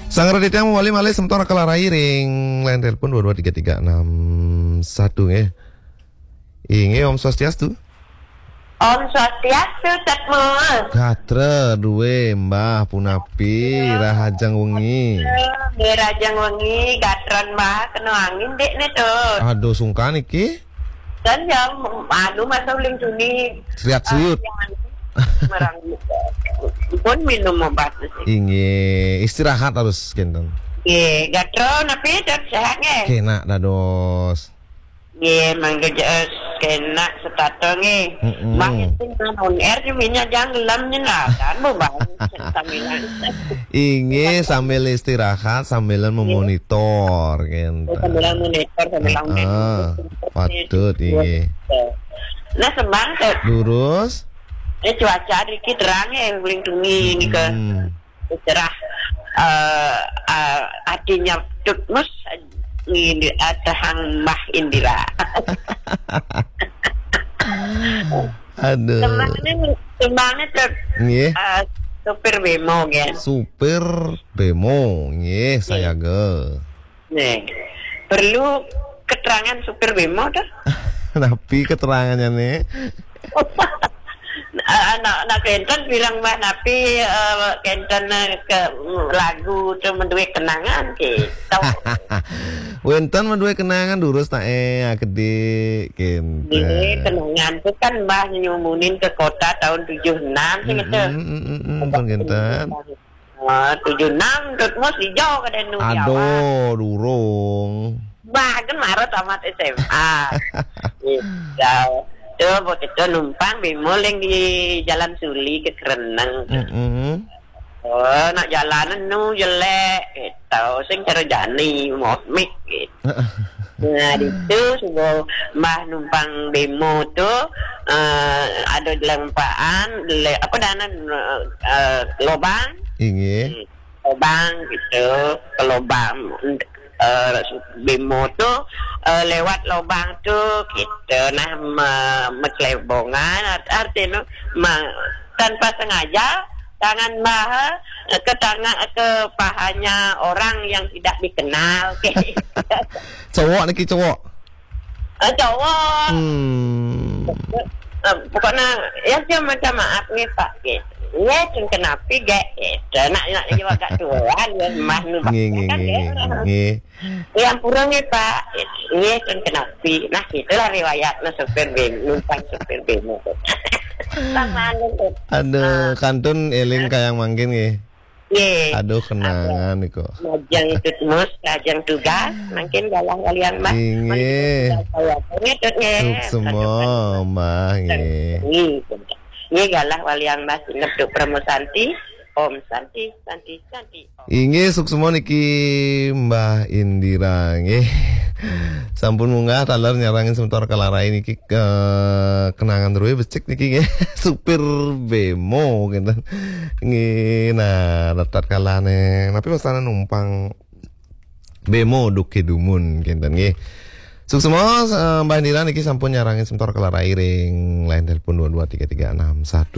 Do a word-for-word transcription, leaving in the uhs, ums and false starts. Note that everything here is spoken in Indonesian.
Sang Raditya Wali Malih sementara kelarai ring line telepon dua dua tiga tiga enam satu nggih. Inge Om Swastiastu. Om Swastiastu Tetmus. Gatre duwe Mbah Punapi rahajang wengi. Nggih rajang wengi gatron Mbah kena angin dek ne tuh. Aduh sungkan iki. Dan yang anu masa uling Juni. Siat siut. Merang pun minum obat sih. Inge istirahat harus genten. Nggih, gatron tapi tetap sehat nggih. Kena dados. Nggih, mangga jeus kena setato nggih. Mah itu on air minyak jangan lamnya lah kan bang samilan. Inge sambil istirahat sambil memonitor kan. Sambil monitor sambil monitor. Patut inge. Nah sembang tuh. Lurus. Eh cuaca dikit terang ya uling tungi ini ke cerah. Uh, artinya tutmus ini atahang Mbah Indira. Aduh. Semangatnya, semangatnya tuh. Nggih. Uh, supir bemo ya. Supir bemo, nggih saya ge. Nih, perlu keterangan supir bemo dah. Napi keterangannya nih. Anak anak Kenten bilang Mbak Napi uh, Kenten ke lagu itu menduwe kenangan gitu. Wenten menduwe kenangan durus tak eh gede Kenten. Ini kenangan itu kan Mbah nyumunin ke kota tahun tujuh puluh enam sih gitu. Bang Kenten. tujuh puluh enam terus hijau ke denu Jawa. Aduh, durung. Mbah kan marah tamat S M A. Gitu. Tuh, waktu itu numpang bimoleng di Jalan Suli ke Kereneng. Mm-hmm. Oh, nak jalanan nu jelek, gitu. Sing cara jani, mosmik, gitu. Nah, itu sebuah mbah numpang bemo tuh uh, ada lempaan, le, apa dana uh, lobang. Inge. Lobang gitu, ke lobang. Uh, bemo tuh uh, lewat lubang tuh gitu nah mecelebongan artinya ma, tanpa sengaja tangan mbah ke tangan ke pahanya orang yang tidak dikenal kayak cowok niki cowok uh, cowok hmm. uh, pokoknya ya dia macam maaf nih pak gitu. Ya, kenapa gak? Itu nak nak juga gak tuan ya mah nu kan ya. Yang kurang nih Pak. Iya kan kenapa? Nah itulah riwayatnya supir bemo, numpang supir bemo. Aduh, kantun eling kayang mangkin nggih. Nggih. Aduh kenangan niku. Lajang itu terus, lajang tugas, mungkin galang kalian mah. Nggih. Semua mah nggih. Ini galah waliang mas nepuk Promo Santi, Om Santi, Santi, Santi. Inge suksemo niki Mbah Indira nggih. Sampun munggah taler nyarangin sementara kalarai niki ke kenangan ruwe becek niki nggih. Supir bemo gitu. Nggih nah letat kalane. Tapi pasane numpang bemo duke dumun gitu nggih. Suksemo uh, Mbah Indira niki sampun nyarangin sementara kelarai ring line telepon dua dua tiga tiga enam satu.